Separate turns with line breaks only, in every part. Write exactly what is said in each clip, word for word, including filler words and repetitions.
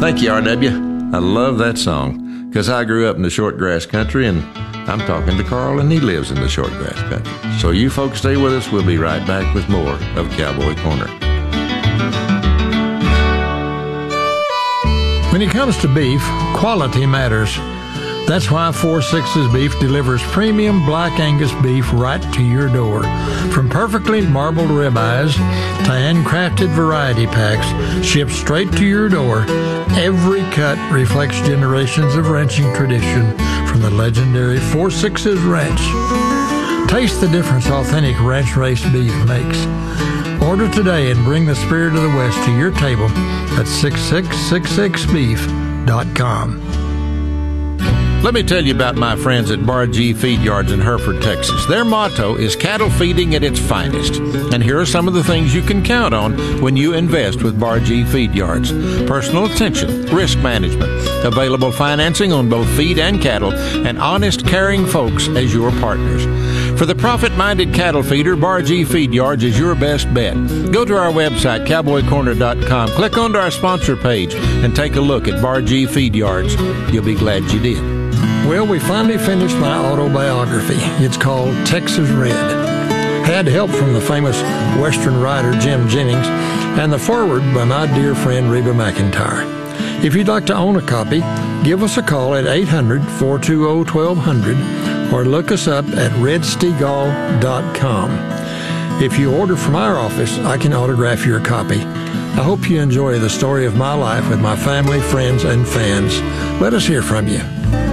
Thank you, R W. I love that song because I grew up in the shortgrass country, and I'm talking to Carl, and he lives in the shortgrass country. So you folks stay with us. We'll be right back with more of Cowboy Corner.
When it comes to beef, quality matters. That's why four sixes Beef delivers premium Black Angus beef right to your door. From perfectly marbled ribeyes to handcrafted variety packs shipped straight to your door, every cut reflects generations of ranching tradition from the legendary four sixes Ranch. Taste the difference authentic ranch-raised beef makes. Order today and bring the spirit of the West to your table at six six six six beef dot com.
Let me tell you about my friends at Bar G Feed Yards in Hereford, Texas. Their motto is cattle feeding at its finest. And here are some of the things you can count on when you invest with Bar G Feed Yards. Personal attention, risk management, available financing on both feed and cattle, and honest, caring folks as your partners. For the profit-minded cattle feeder, Bar G Feed Yards is your best bet. Go to our website, cowboy corner dot com, click onto our sponsor page, and take a look at Bar G Feed Yards. You'll be glad you did.
Well, we finally finished my autobiography. It's called Texas Red. Had help from the famous Western writer Jim Jennings and the foreword by my dear friend Reba McEntire. If you'd like to own a copy, give us a call at eight hundred, four two zero, one two zero zero or look us up at red stegall dot com. If you order from our office, I can autograph your copy. I hope you enjoy the story of my life with my family, friends, and fans. Let us hear from you.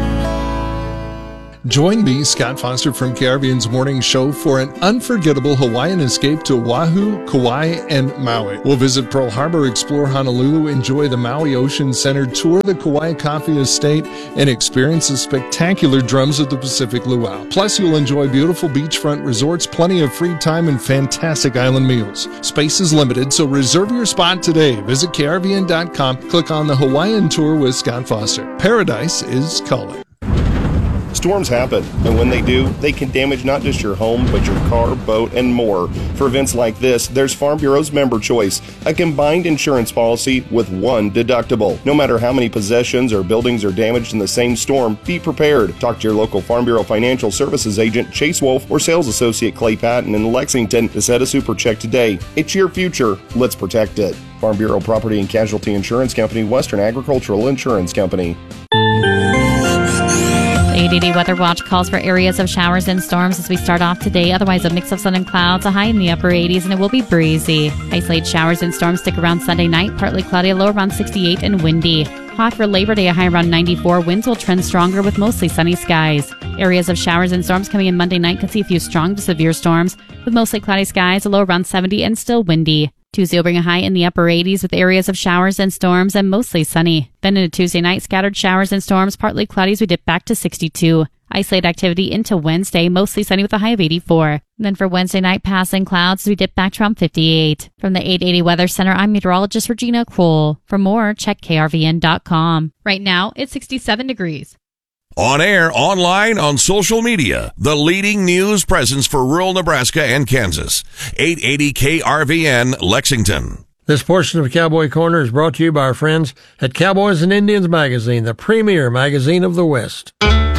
Join me, Scott Foster from K R V N's Morning Show, for an unforgettable Hawaiian escape to Oahu, Kauai, and Maui. We'll visit Pearl Harbor, explore Honolulu, enjoy the Maui Ocean Center, tour the Kauai Coffee Estate, and experience the spectacular drums of the Pacific Luau. Plus, you'll enjoy beautiful beachfront resorts, plenty of free time, and fantastic island meals. Space is limited, so reserve your spot today. Visit K R V N dot com, click on the Hawaiian Tour with Scott Foster. Paradise is calling.
Storms happen, and when they do, they can damage not just your home, but your car, boat, and more. For events like this, there's Farm Bureau's Member Choice, a combined insurance policy with one deductible. No matter how many possessions or buildings are damaged in the same storm, be prepared. Talk to your local Farm Bureau Financial Services agent, Chase Wolf, or sales associate Clay Patton in Lexington to set a super check today. It's your future. Let's protect it. Farm Bureau Property and Casualty Insurance Company, Western Agricultural Insurance Company.
eight eighty Weather Watch calls for areas of showers and storms as we start off today. Otherwise, a mix of sun and clouds, a high in the upper eighties, and it will be breezy. Isolated showers and storms stick around Sunday night. Partly cloudy, a low around sixty-eight and windy. Hot for Labor Day, a high around ninety-four. Winds will trend stronger with mostly sunny skies. Areas of showers and storms coming in Monday night could see a few strong to severe storms with mostly cloudy skies, a low around seventy, and still windy. Tuesday will bring a high in the upper eighties with areas of showers and storms and mostly sunny. Then into Tuesday night, scattered showers and storms, partly cloudy as we dip back to sixty-two. Isolated activity into Wednesday, mostly sunny with a high of eighty-four. Then for Wednesday night, passing clouds as we dip back to around fifty-eight. From the eight eighty Weather Center, I'm meteorologist Regina Kroll. For more, check K R V N dot com. Right now, it's sixty-seven degrees.
On air, online, on social media, the leading news presence for rural Nebraska and Kansas. eight eighty K R V N, Lexington.
This portion of Cowboy Corner is brought to you by our friends at Cowboys and Indians Magazine, the premier magazine of the West.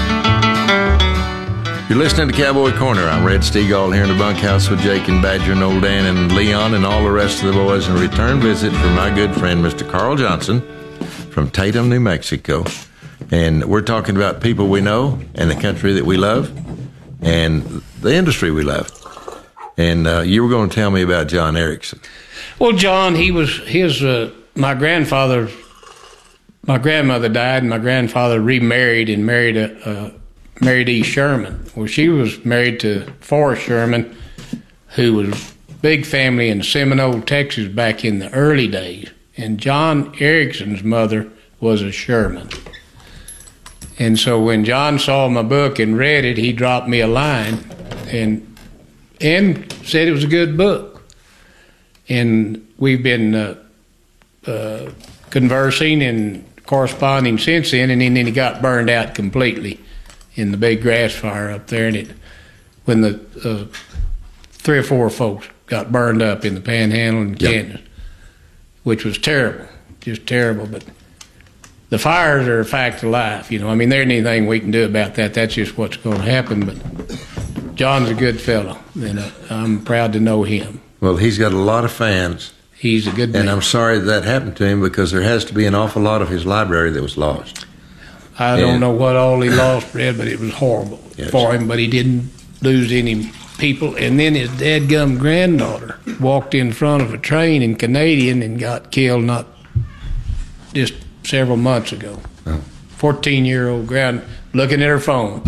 You're listening to Cowboy Corner. I'm Red Stegall here in the bunkhouse with Jake and Badger and Old Dan and Leon and all the rest of the boys. And a return visit from my good friend, Mister Carl Johnson from Tatum, New Mexico. And we're talking about people we know and the country that we love and the industry we love. And uh, you were going to tell me about John Erickson.
Well, John, he was his, uh, my grandfather, my grandmother died and my grandfather remarried and married a, a married E. Sherman. Well, she was married to Forrest Sherman, who was big family in Seminole, Texas back in the early days. And John Erickson's mother was a Sherman. And so when John saw my book and read it, he dropped me a line and and said it was a good book. And we've been uh, uh, conversing and corresponding since then, and then he got burned out completely in the big grass fire up there. And it, when the uh, three or four folks got burned up in the Panhandle and
yep.
Kansas, which was terrible, just terrible. But the fires are a fact of life. You know, I mean, there ain't anything we can do about that. That's just what's going to happen. But John's a good fellow, and uh, I'm proud to know him.
Well, he's got a lot of fans.
He's a good man.
And I'm sorry that happened to him, because there has to be an awful lot of his library that was lost.
I don't know what all he lost, Red, but it was horrible
Yes.
for him. But he didn't lose any people. And then his dadgum granddaughter walked in front of a train in Canadian and got killed not just several months ago.
Oh.
fourteen-year-old grand looking at her phone.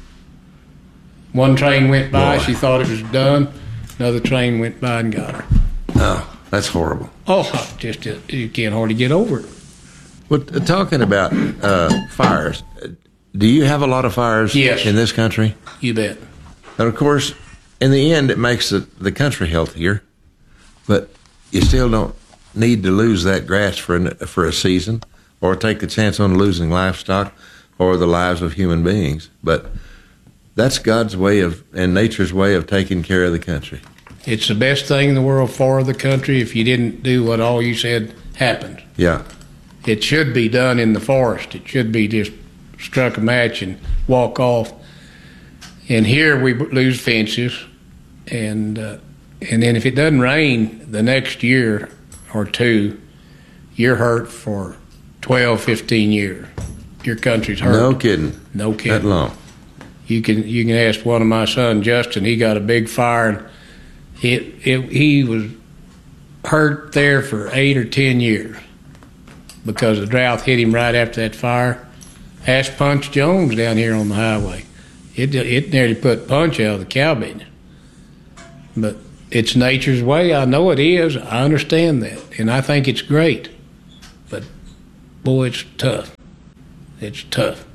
One train went by.
Boy.
She thought it was done. Another train went by and got her.
Oh, that's horrible.
Oh, just uh, you can't hardly get over it.
Well, uh, talking about uh, fires, uh, do you have a lot of fires
Yes.
in this country?
You bet.
And of course, in the end, it makes the, the country healthier, but you still don't need to lose that grass for an, for a season, or take the chance on losing livestock or the lives of human beings. But that's God's way of, and nature's way of taking care of the country.
It's the best thing in the world for the country if you didn't do what all you said happened.
Yeah.
It should be done in the forest. It should be just struck a match and walk off. And here we lose fences, and uh, and then if it doesn't rain the next year or two, you're hurt for twelve, fifteen years. Your country's hurt.
No kidding.
No kidding.
That long.
You can you can ask one of my son Justin. He got a big fire, and it, it he was hurt there for eight or ten years because the drought hit him right after that fire. Ask Punch Jones down here on the highway. It it nearly put Punch out of the cow business. But it's nature's way. I know it is. I understand that, and I think it's great. But boy, it's tough. It's tough.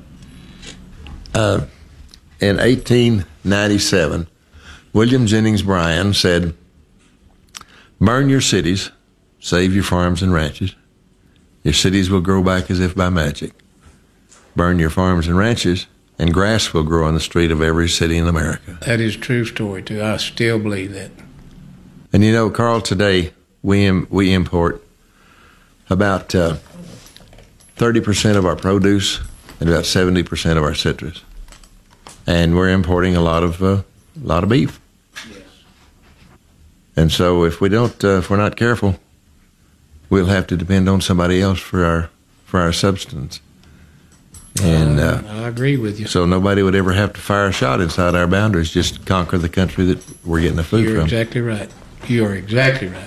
Uh, in eighteen ninety-seven, William Jennings Bryan said, "Burn your cities, save your farms and ranches. Your cities will grow back as if by magic. Burn your farms and ranches, and grass will grow on the street of every city in America."
That is a true story, too. I still believe that.
And you know, Carl, today we Im- we import about uh, thirty percent of our produce and about seventy percent of our citrus. And we're importing a lot of uh, a lot of beef.
Yes.
And so if we don't, uh, if we're not careful, we'll have to depend on somebody else for our for our substance. And uh,
I agree with you.
so nobody would ever have to fire a shot inside our boundaries, just conquer the country that we're getting the food
You're
from.
exactly right. You are exactly right.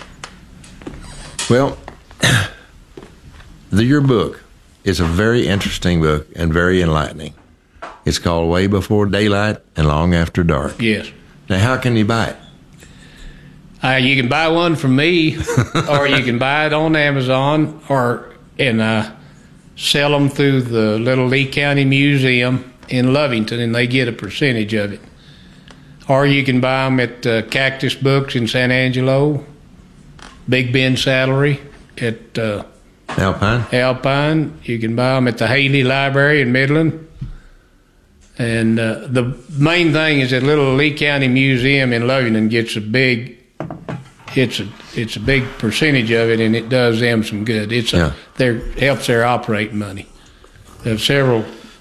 Well, the, your book is a very interesting book and very enlightening. It's called Way Before Daylight and Long After Dark.
Yes.
Now, how can you buy it?
Uh, you can buy one from me, or you can buy it on Amazon, or and uh, sell them through the Little Lee County Museum in Lovington, and they get a percentage of it. Or you can buy them at uh, Cactus Books in San Angelo, Big Ben Saddlery at uh,
Alpine?
Alpine. You can buy them at the Haley Library in Midland. And uh, the main thing is that Little Lee County Museum in Lovington gets a big, it's a it's a big percentage of it, and it does them some good. It's a,
Yeah.
their helps their operating money. They have several.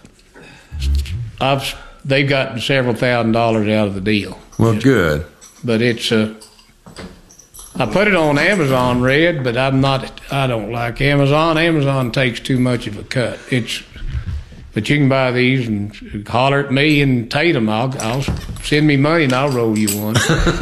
I've they've gotten several thousand dollars out of the deal.
Well, good.
But it's a. I put it on Amazon, Red, but I'm not. I don't like Amazon. Amazon takes too much of a cut. It's. But you can buy these and holler at me and Tatum. I'll, I'll send me money and I'll roll you one.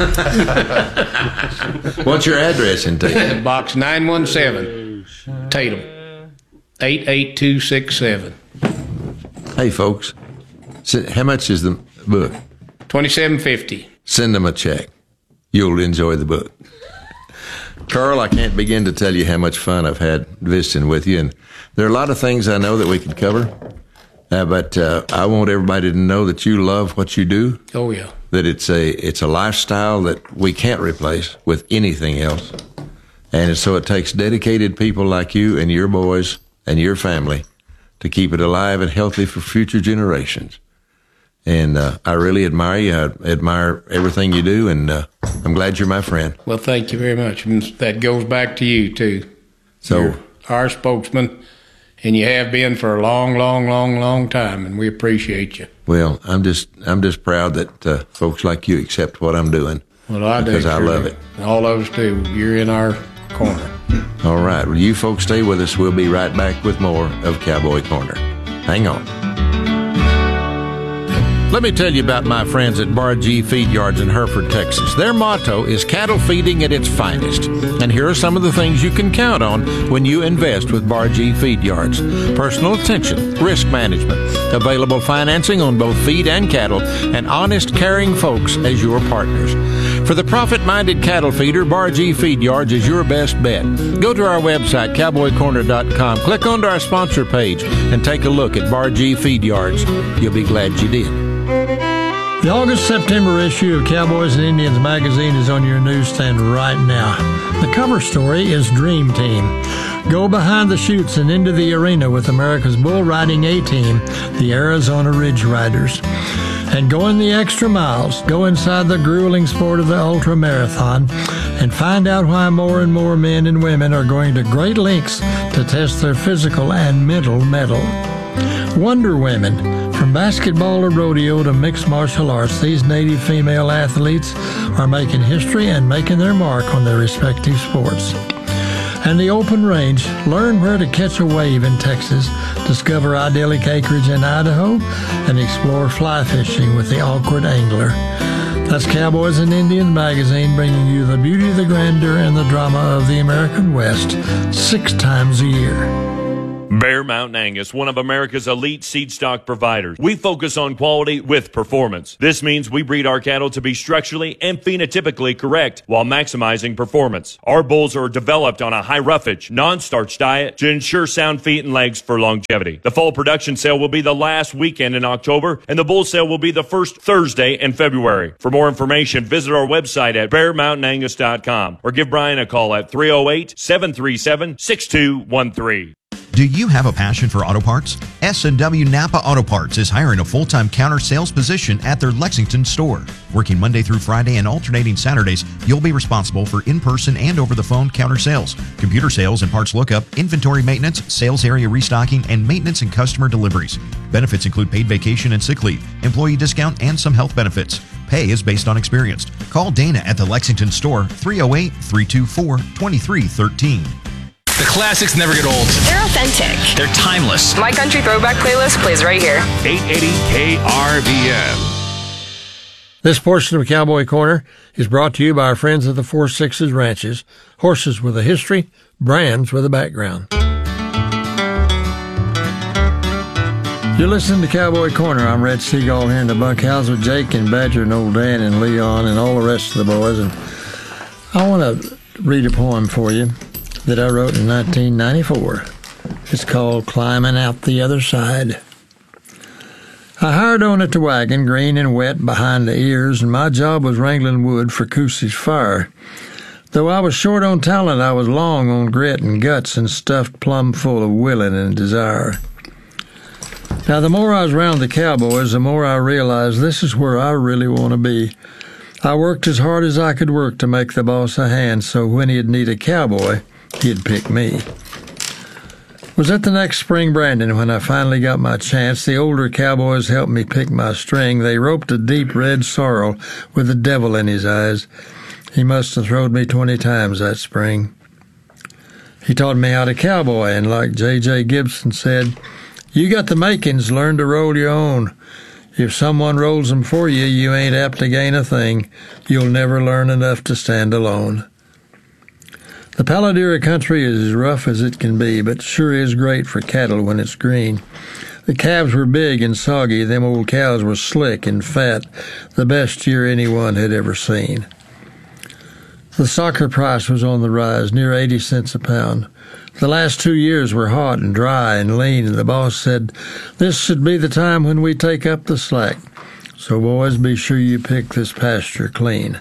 What's your address in Tatum?
Box nine one seven, Tatum, eight eight two six seven.
Hey, folks, s- how much is the book?
twenty-seven fifty.
Send them a check. You'll enjoy the book. Carl, I can't begin to tell you how much fun I've had visiting with you. And there are a lot of things I know that we could cover. Uh, but uh, I want everybody to know that you love what you do.
Oh, yeah.
That it's a it's a lifestyle that we can't replace with anything else. And so it takes dedicated people like you and your boys and your family to keep it alive and healthy for future generations. And uh, I really admire you. I admire everything you do, and uh, I'm glad you're my friend.
Well, thank you very much. And that goes back to you, too.
So
You're our spokesman. and you have been for a long, long, long, long time, and we appreciate you.
Well, I'm just I'm just proud that uh, folks like you accept what I'm doing.
Well, I do.
Because I
sure.
love it.
All of us do. You're in our corner.
All right. Well, you folks stay with us. We'll be right back with more of Cowboy Corner. Hang on. Let me tell you about my friends at Bar G Feed Yards in Hereford, Texas. Their motto is cattle feeding at its finest. And here are some of the things you can count on when you invest with Bar G Feed Yards. Personal attention, risk management, available financing on both feed and cattle, and honest, caring folks as your partners. For the profit-minded cattle feeder, Bar G Feed Yards is your best bet. Go to our website, cowboy corner dot com, click onto our sponsor page, and take a look at Bar G Feed Yards. You'll be glad you did.
The August-September issue of Cowboys and Indians magazine is on your newsstand right now. The cover story is Dream Team. Go behind the chutes and into the arena with America's bull riding A-team, the Arizona Ridge Riders. And go in the extra miles, go inside the grueling sport of the ultra marathon, and find out why more and more men and women are going to great lengths to test their physical and mental mettle. Wonder Women. From basketball to rodeo to mixed martial arts, these native female athletes are making history and making their mark on their respective sports. And the Open Range. Learn where to catch a wave in Texas, discover idyllic acreage in Idaho, and explore fly fishing with the Awkward Angler. That's Cowboys and Indians magazine, bringing you the beauty, the grandeur, and the drama of the American West six times a year.
Bear Mountain Angus, one of America's elite seed stock providers. We focus on quality with performance. This means we breed our cattle to be structurally and phenotypically correct while maximizing performance. Our bulls are developed on a high roughage, non-starch diet to ensure sound feet and legs for longevity. The fall production sale will be the last weekend in October, and the bull sale will be the first Thursday in February. For more information, visit our website at bear mountain angus dot com or give Brian a call at three oh eight, seven three seven, six two one three.
Do you have a passion for auto parts? S and W Napa Auto Parts is hiring a full-time counter sales position at their Lexington store. Working Monday through Friday and alternating Saturdays, you'll be responsible for in-person and over-the-phone counter sales, computer sales and parts lookup, inventory maintenance, sales area restocking, and maintenance and customer deliveries. Benefits include paid vacation and sick leave, employee discount, and some health benefits. Pay is based on experience. Call Dana at the Lexington store, three oh eight, three two four, two three one three.
The classics never get old.
They're authentic.
They're timeless.
My Country Throwback playlist plays right here.
eight eighty K R V N.
This portion of Cowboy Corner is brought to you by our friends at the Four Sixes Ranches. Horses with a history, brands with a background. You're listening to Cowboy Corner. I'm Red Seagull here in the bunkhouse with Jake and Badger and Old Dan and Leon and all the rest of the boys. And I want to read a poem for you that I wrote in nineteen ninety-four. It's called Climbing Out the Other Side. I hired on at the wagon, green and wet behind the ears, and my job was wrangling wood for Coosey's fire. Though I was short on talent, I was long on grit and guts and stuffed plumb full of willing and desire. Now, the more I was around the cowboys, the more I realized this is where I really want to be. I worked as hard as I could work to make the boss a hand, so when he'd need a cowboy, he'd pick me. Was at the next spring branding when I finally got my chance. The older cowboys helped me pick my string. They roped a deep red sorrel with the devil in his eyes. He must have throwed me twenty times that spring. He taught me how to cowboy, and like J J Gibson said, you got the makings, learn to roll your own. If someone rolls them for you, you ain't apt to gain a thing. You'll never learn enough to stand alone. The Paladera country is as rough as it can be, but sure is great for cattle when it's green. The calves were big and soggy, them old cows were slick and fat, the best year anyone had ever seen. The soccer price was on the rise, near eighty cents a pound. The last two years were hot and dry and lean, and the boss said, this should be the time when we take up the slack. So boys, be sure you pick this pasture clean.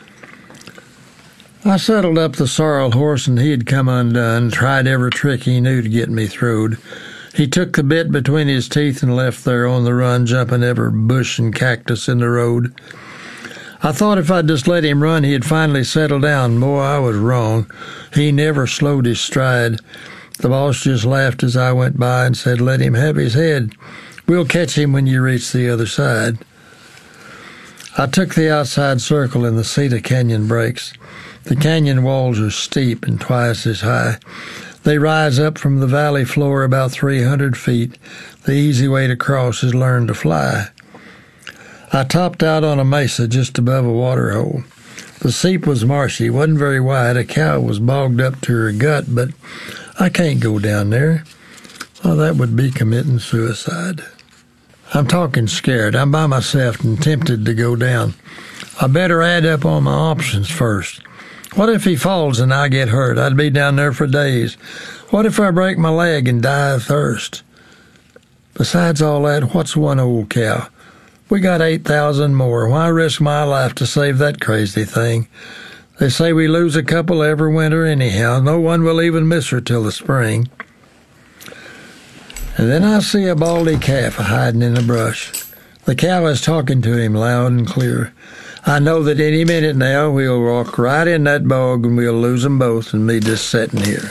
I saddled up the sorrel horse, and he had come undone, tried every trick he knew to get me throwed. He took the bit between his teeth and left there on the run, jumping every bush and cactus in the road. I thought if I'd just let him run, he'd finally settle down. Boy, I was wrong. He never slowed his stride. The boss just laughed as I went by and said, "Let him have his head. We'll catch him when you reach the other side." I took the outside circle and the Cedar Canyon breaks. The canyon walls are steep and twice as high. They rise up from the valley floor about three hundred feet. The easy way to cross is learn to fly. I topped out on a mesa just above a water hole. The seep was marshy, wasn't very wide. A cow was bogged up to her gut, but I can't go down there. Well, that would be committing suicide. I'm talking scared. I'm by myself and tempted to go down. I better add up on my options first. What if he falls and I get hurt? I'd be down there for days. What if I break my leg and die of thirst? Besides all that, what's one old cow? We got eight thousand more. Why risk my life to save that crazy thing? They say we lose a couple every winter anyhow. No one will even miss her till the spring. And then I see a baldy calf hiding in the brush. The cow is talking to him loud and clear. I know that any minute now we'll walk right in that bog and we'll lose them both and me just sitting here.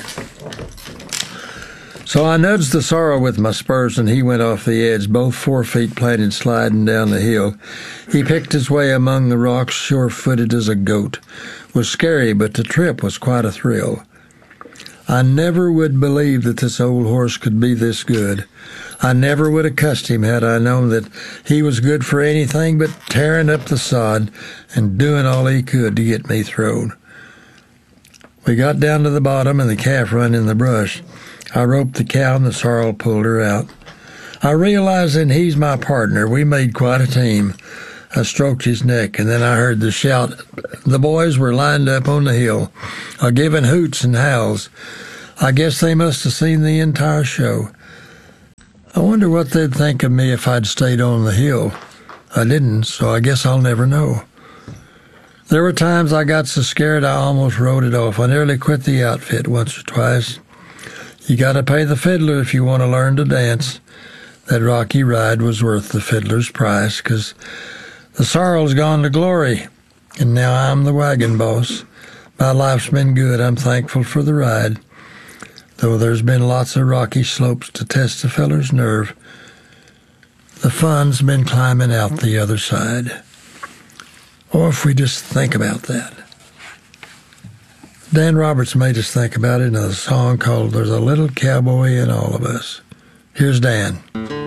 So I nudged the sorrel with my spurs and he went off the edge, both forefeet planted sliding down the hill. He picked his way among the rocks, sure-footed as a goat. Was scary, but the trip was quite a thrill. I never would believe that this old horse could be this good. I never would have cussed him had I known that he was good for anything but tearing up the sod and doing all he could to get me throwed. We got down to the bottom and the calf run in the brush. I roped the cow and the sorrel pulled her out. I realized that he's my partner. We made quite a team. I stroked his neck, and then I heard the shout. The boys were lined up on the hill, uh, giving hoots and howls. I guess they must have seen the entire show. I wonder what they'd think of me if I'd stayed on the hill. I didn't, so I guess I'll never know. There were times I got so scared I almost rode it off. I nearly quit the outfit once or twice. You got to pay the fiddler if you want to learn to dance. That rocky ride was worth the fiddler's price, 'cause the sorrel's gone to glory, and now I'm the wagon boss. My life's been good. I'm thankful for the ride, though there's been lots of rocky slopes to test the feller's nerve. The fun's been climbing out the other side. Or if we just think about that. Dan Roberts made us think about it in a song called There's a Little Cowboy in All of Us. Here's Dan.